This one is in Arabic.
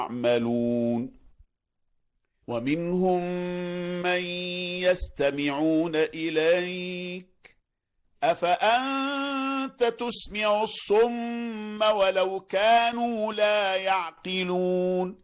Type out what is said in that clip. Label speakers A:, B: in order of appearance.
A: يعملون ومنهم من يستمعون إليك أفأنت تسمع الصم ولو كانوا لا يعقلون